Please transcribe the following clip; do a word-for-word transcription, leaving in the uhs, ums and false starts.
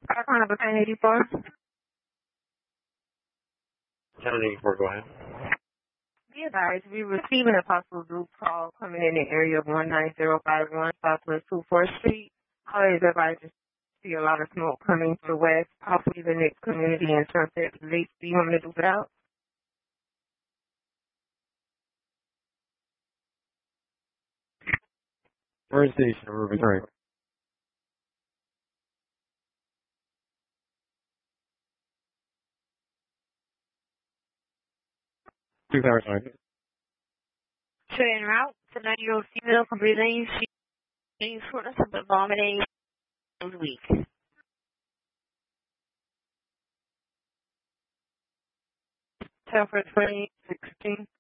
Background number ten eighty-four. ten eighty-four, go ahead. Be advised, we're receiving a possible group call coming in the area of one nine zero five one Southwest two fourth Street. Always advised to see a lot of smoke coming to the west, possibly the next community in Sunset Lakes. Do you want me to do it out? First station, we're returning. Two hours, nine. Train route to nine-year-old female completely she's shortness of vomiting week. ten for twenty sixteen.